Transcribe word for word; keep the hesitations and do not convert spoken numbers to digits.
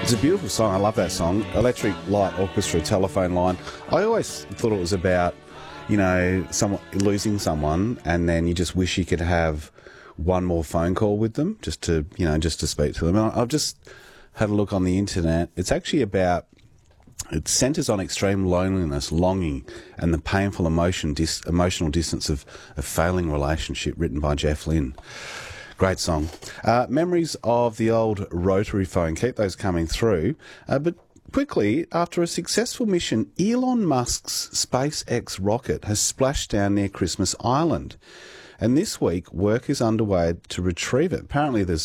It's a beautiful song. I love that song. Electric Light Orchestra, Telephone Line. I always thought it was about, you know, someone losing someone, and then you just wish you could have one more phone call with them, just to, you know, just to speak to them. And I've just had a look on the internet. It's actually about, it centres on extreme loneliness, longing, and the painful emotion, dis, emotional distance of a failing relationship, written by Jeff Lynne. Great song. Uh, memories of the old rotary phone. Keep those coming through. Uh, but quickly, after a successful mission, Elon Musk's SpaceX rocket has splashed down near Christmas Island. And this week, work is underway to retrieve it. Apparently there's